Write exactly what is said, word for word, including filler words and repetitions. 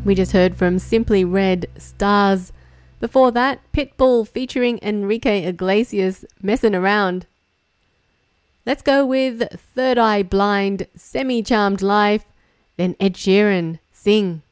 We just heard from Simply Red, Stars. Before that, Pitbull featuring Enrique Iglesias, Messing Around. Let's go with Third Eye Blind, Semi-Charmed Life, then Ed Sheeran, Sing.